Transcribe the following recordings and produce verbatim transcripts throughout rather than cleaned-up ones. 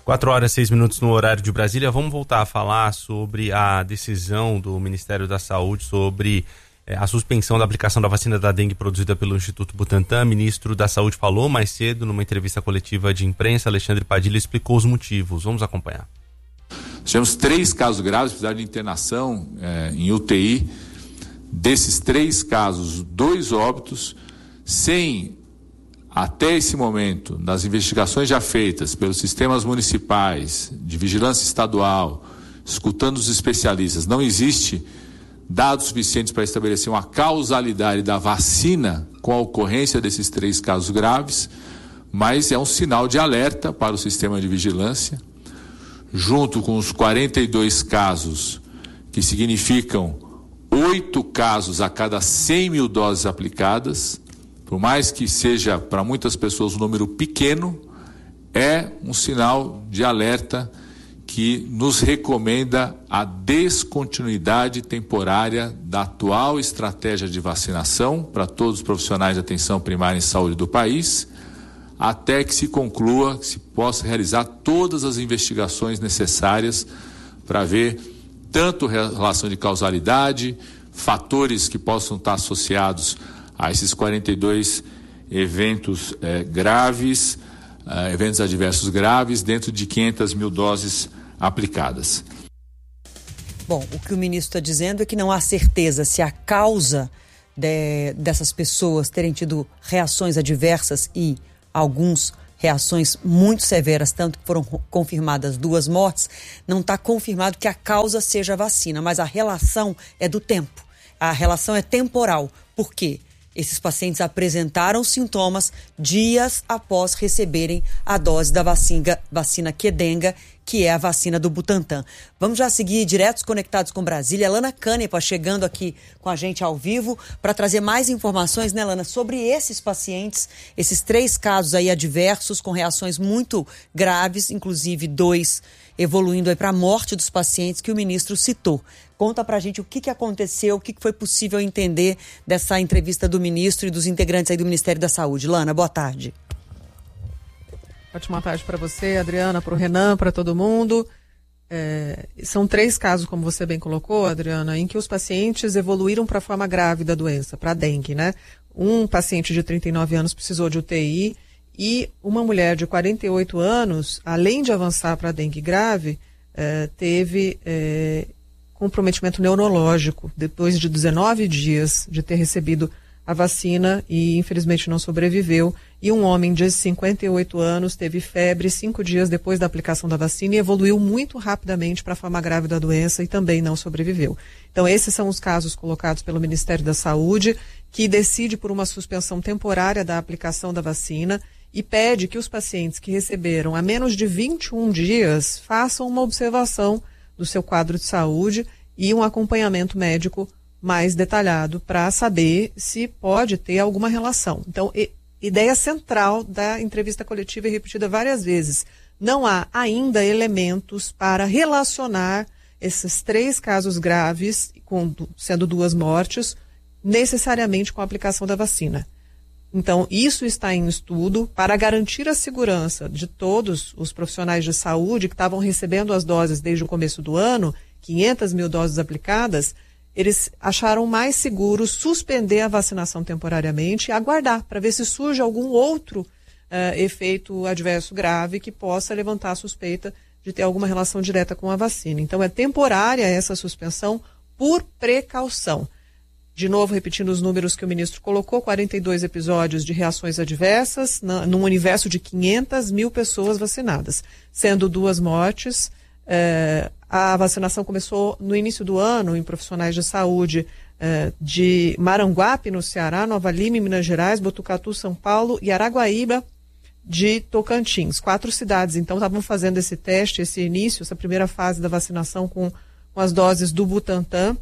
quatro horas e seis minutos no horário de Brasília. Vamos voltar a falar sobre a decisão do Ministério da Saúde sobre é, a suspensão da aplicação da vacina da dengue produzida pelo Instituto Butantan. O ministro da Saúde falou mais cedo numa entrevista coletiva de imprensa. Alexandre Padilha explicou os motivos. Vamos acompanhar. Tivemos três casos graves, precisaram de internação é, em U T I. Desses três casos, dois óbitos, sem, até esse momento, das investigações já feitas pelos sistemas municipais, de vigilância estadual, escutando os especialistas, não existe dados suficientes para estabelecer uma causalidade da vacina com a ocorrência desses três casos graves, mas é um sinal de alerta para o sistema de vigilância, junto com os quarenta e dois casos, que significam oito casos a cada cem mil doses aplicadas. Por mais que seja para muitas pessoas um número pequeno, é um sinal de alerta que nos recomenda a descontinuidade temporária da atual estratégia de vacinação para todos os profissionais de atenção primária em saúde do país, até que se conclua, que se possa realizar todas as investigações necessárias para ver tanto relação de causalidade, fatores que possam estar associados a esses quarenta e dois eventos eh, graves, eh, eventos adversos graves, dentro de quinhentas mil doses aplicadas. Bom, o que o ministro está dizendo é que não há certeza se a causa de, dessas pessoas terem tido reações adversas e alguns reações muito severas, tanto que foram confirmadas duas mortes, não está confirmado que a causa seja a vacina, mas a relação é do tempo. A relação é temporal. Por quê? Esses pacientes apresentaram sintomas dias após receberem a dose da vacina, vacina Qdenga, que é a vacina do Butantan. Vamos já seguir diretos conectados com Brasília. Lana Canepa chegando aqui com a gente ao vivo para trazer mais informações, né, Lana, sobre esses pacientes, esses três casos aí adversos com reações muito graves, inclusive dois evoluindo aí para a morte dos pacientes que o ministro citou. Conta pra gente o que, que aconteceu, o que, que foi possível entender dessa entrevista do ministro e dos integrantes aí do Ministério da Saúde. Lana, boa tarde. Ótima tarde para você, Adriana, para o Renan, para todo mundo. É, são três casos, como você bem colocou, Adriana, em que os pacientes evoluíram para a forma grave da doença, para a dengue, né? Um paciente de trinta e nove anos precisou de U T I e uma mulher de quarenta e oito anos, além de avançar para a dengue grave, é, teve é, comprometimento neurológico depois de dezenove dias de ter recebido a vacina e infelizmente não sobreviveu. E um homem de cinquenta e oito anos teve febre cinco dias depois da aplicação da vacina e evoluiu muito rapidamente para a forma grave da doença e também não sobreviveu. Então esses são os casos colocados pelo Ministério da Saúde, que decide por uma suspensão temporária da aplicação da vacina e pede que os pacientes que receberam há menos de vinte e um dias façam uma observação do seu quadro de saúde e um acompanhamento médico mais detalhado para saber se pode ter alguma relação. Então, e, ideia central da entrevista coletiva e repetida várias vezes, não há ainda elementos para relacionar esses três casos graves, com, sendo duas mortes, necessariamente com a aplicação da vacina. Então, isso está em estudo para garantir a segurança de todos os profissionais de saúde que estavam recebendo as doses desde o começo do ano, quinhentas mil doses aplicadas. Eles acharam mais seguro suspender a vacinação temporariamente e aguardar para ver se surge algum outro uh, efeito adverso grave que possa levantar a suspeita de ter alguma relação direta com a vacina. Então é temporária essa suspensão por precaução. De novo, repetindo os números que o ministro colocou, quarenta e dois episódios de reações adversas na, num universo de quinhentas mil pessoas vacinadas, sendo duas mortes. Uh, a vacinação começou no início do ano em profissionais de saúde uh, de Maranguape, no Ceará, Nova Lima, em Minas Gerais, Botucatu, São Paulo e Araguaíba, de Tocantins. Quatro cidades, então, estavam fazendo esse teste, esse início, essa primeira fase da vacinação com, com as doses do Butantan.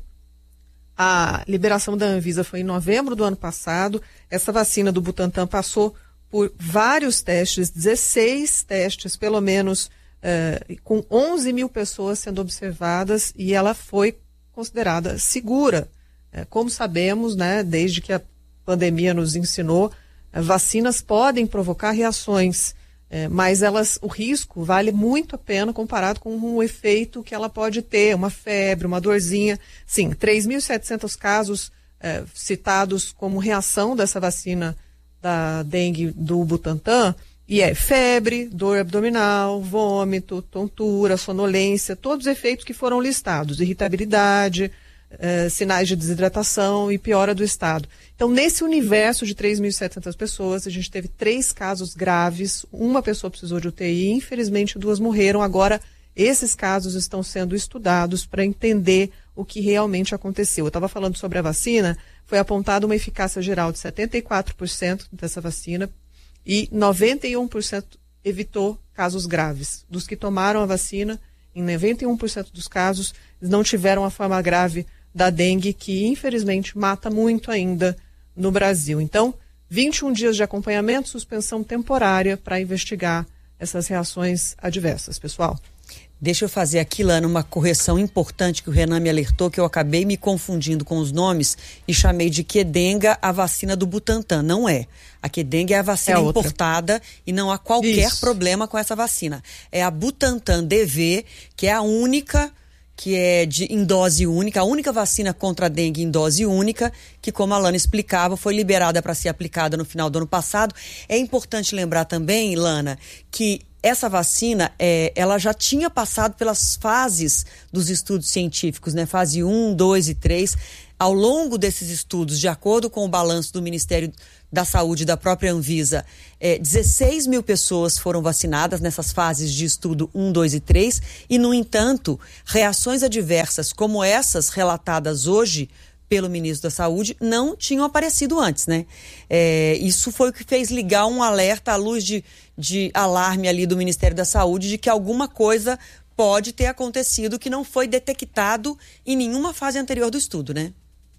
A liberação da Anvisa foi em novembro do ano passado. Essa vacina do Butantan passou por vários testes, dezesseis testes, pelo menos, Uh, com onze mil pessoas sendo observadas, e ela foi considerada segura. Uh, como sabemos, né, desde que a pandemia nos ensinou, uh, vacinas podem provocar reações É, mas elas, o risco vale muito a pena comparado com o efeito que ela pode ter, uma febre, uma dorzinha. Sim, três mil e setecentos casos é, citados como reação dessa vacina da dengue do Butantan, e é febre, dor abdominal, vômito, tontura, sonolência, todos os efeitos que foram listados, irritabilidade, eh, sinais de desidratação e piora do estado. Então, nesse universo de três mil e setecentas pessoas, a gente teve três casos graves, uma pessoa precisou de U T I, infelizmente duas morreram. Agora, esses casos estão sendo estudados para entender o que realmente aconteceu. Eu estava falando sobre a vacina, foi apontada uma eficácia geral de setenta e quatro por cento dessa vacina, e noventa e um por cento evitou casos graves. Dos que tomaram a vacina, em noventa e um por cento dos casos, não tiveram a forma grave da dengue, que infelizmente mata muito ainda no Brasil. Então, vinte e um dias de acompanhamento, suspensão temporária para investigar essas reações adversas, pessoal. Deixa eu fazer aqui, Lana, uma correção importante que o Renan me alertou, que eu acabei me confundindo com os nomes e chamei de Qdenga a vacina do Butantan. Não é. A Qdenga é a vacina é importada e não há qualquer Isso. problema com essa vacina. É a Butantan D V, que é a única, que é de, em dose única, a única vacina contra a dengue em dose única, que, como a Lana explicava, foi liberada para ser aplicada no final do ano passado. É importante lembrar também, Lana, que essa vacina, é, ela já tinha passado pelas fases dos estudos científicos, né? Fase um, dois e três. Ao longo desses estudos, de acordo com o balanço do Ministério da Saúde e da própria Anvisa, é, dezesseis mil pessoas foram vacinadas nessas fases de estudo um, dois e três. E, no entanto, reações adversas como essas relatadas hoje pelo ministro da Saúde não tinham aparecido antes, né? É, isso foi o que fez ligar um alerta à luz de, de alarme ali do Ministério da Saúde de que alguma coisa pode ter acontecido que não foi detectado em nenhuma fase anterior do estudo, né?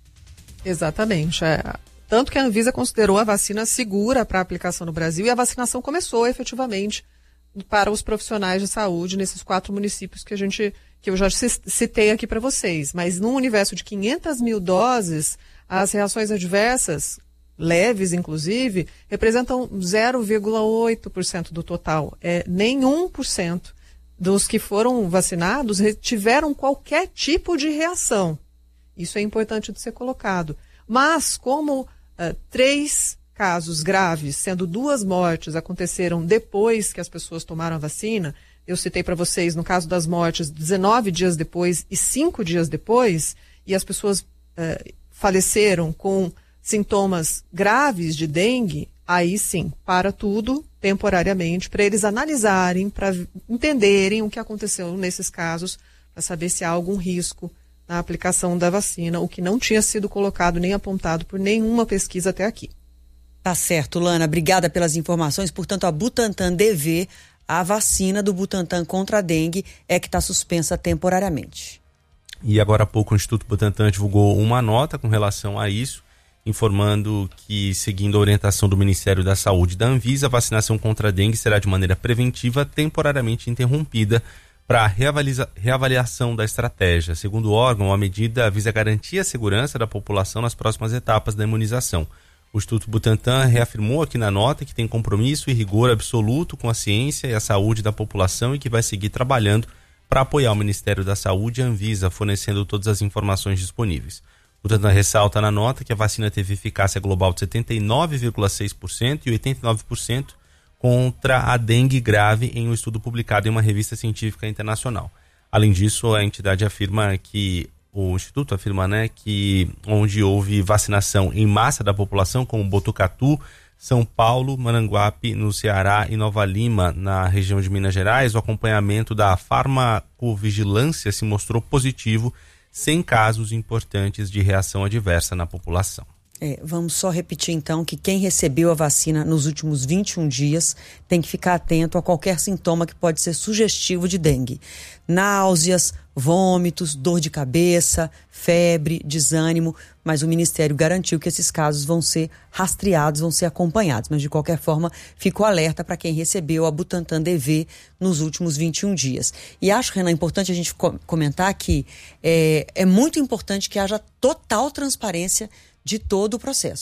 Exatamente. É. Tanto que a Anvisa considerou a vacina segura para aplicação no Brasil, e a vacinação começou efetivamente para os profissionais de saúde nesses quatro municípios que a gente que eu já citei aqui para vocês. Mas num universo de quinhentas mil doses, as reações adversas, leves inclusive, representam zero vírgula oito por cento do total. É, nem um por cento dos que foram vacinados tiveram qualquer tipo de reação. Isso é importante de ser colocado. Mas como uh, três casos graves, sendo duas mortes, aconteceram depois que as pessoas tomaram a vacina, eu citei para vocês, no caso das mortes, dezenove dias depois e cinco dias depois, e as pessoas eh, faleceram com sintomas graves de dengue, aí sim, para tudo temporariamente, para eles analisarem, para entenderem o que aconteceu nesses casos, para saber se há algum risco na aplicação da vacina, o que não tinha sido colocado nem apontado por nenhuma pesquisa até aqui. Tá certo, Lana. Obrigada pelas informações. Portanto, a Butantan D V, a vacina do Butantan contra a dengue, é que está suspensa temporariamente. E agora há pouco o Instituto Butantan divulgou uma nota com relação a isso, informando que, seguindo a orientação do Ministério da Saúde e da Anvisa, a vacinação contra a dengue será de maneira preventiva temporariamente interrompida para reavalia- reavaliação da estratégia. Segundo o órgão, a medida visa garantir a segurança da população nas próximas etapas da imunização. O Instituto Butantan reafirmou aqui na nota que tem compromisso e rigor absoluto com a ciência e a saúde da população e que vai seguir trabalhando para apoiar o Ministério da Saúde e a Anvisa, fornecendo todas as informações disponíveis. O Butantan ressalta na nota que a vacina teve eficácia global de setenta e nove vírgula seis por cento e oitenta e nove por cento contra a dengue grave em um estudo publicado em uma revista científica internacional. Além disso, a entidade afirma que O Instituto afirma, né, que onde houve vacinação em massa da população, como Botucatu, São Paulo, Maranguape, no Ceará e Nova Lima, na região de Minas Gerais, o acompanhamento da farmacovigilância se mostrou positivo, sem casos importantes de reação adversa na população. É, vamos só repetir então que quem recebeu a vacina nos últimos vinte e um dias tem que ficar atento a qualquer sintoma que pode ser sugestivo de dengue. Náuseas, vômitos, dor de cabeça, febre, desânimo, mas o Ministério garantiu que esses casos vão ser rastreados, vão ser acompanhados. Mas de qualquer forma, ficou alerta para quem recebeu a Butantan D V nos últimos vinte e um dias. E acho, Renan, importante a gente comentar que é, é muito importante que haja total transparência de todo o processo.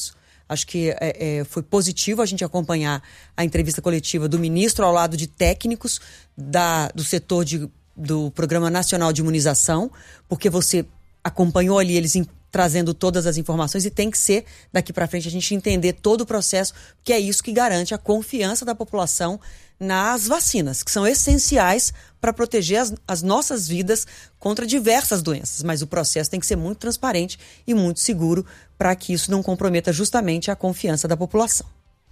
Acho que é, é, foi positivo a gente acompanhar a entrevista coletiva do ministro ao lado de técnicos da, do setor de, do Programa Nacional de Imunização, porque você acompanhou ali eles em, trazendo todas as informações, e tem que ser, daqui para frente, a gente entender todo o processo, porque é isso que garante a confiança da população nas vacinas, que são essenciais para proteger as, as nossas vidas contra diversas doenças. Mas o processo tem que ser muito transparente e muito seguro para que isso não comprometa justamente a confiança da população.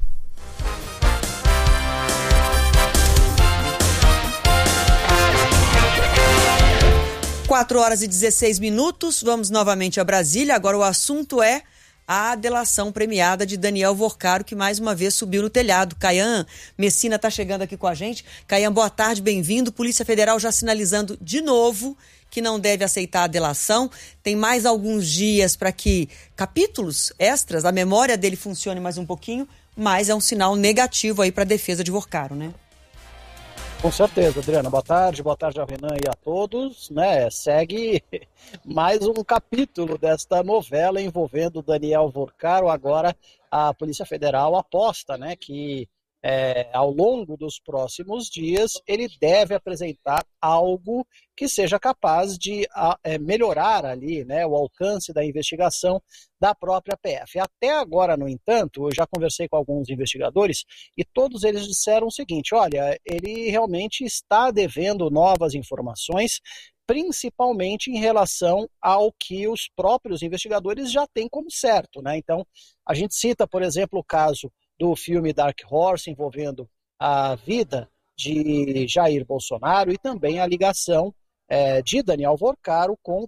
quatro horas e dezesseis minutos, vamos novamente a Brasília. Agora o assunto é a delação premiada de Daniel Vorcaro, que mais uma vez subiu no telhado. Caian Messina está chegando aqui com a gente. Caian, boa tarde, bem-vindo. Polícia Federal já sinalizando de novo que não deve aceitar a delação. Tem mais alguns dias para que capítulos extras, a memória dele funcione mais um pouquinho, mas é um sinal negativo aí para a defesa de Vorcaro, né? Com certeza, Adriana. Boa tarde, boa tarde ao Renan e a todos. Né? Segue mais um capítulo desta novela envolvendo Daniel Vorcaro. Agora a Polícia Federal aposta, né, que é, ao longo dos próximos dias ele deve apresentar algo que seja capaz de a, é, melhorar ali, né, o alcance da investigação da própria P F. Até agora, no entanto, eu já conversei com alguns investigadores e todos eles disseram o seguinte: olha, ele realmente está devendo novas informações, principalmente em relação ao que os próprios investigadores já têm como certo, né? Então, a gente cita, por exemplo, o caso do filme Dark Horse, envolvendo a vida de Jair Bolsonaro e também a ligação é, de Daniel Vorcaro com